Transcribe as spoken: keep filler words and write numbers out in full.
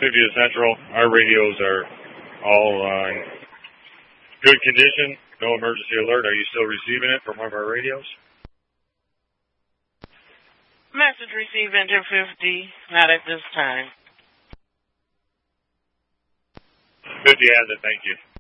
fiftieth Central. Our radios are all uh, in good condition. No emergency alert. Are you still receiving it from one of our radios? Message received, enter fifty. Not at this time. fifty has it. Thank you.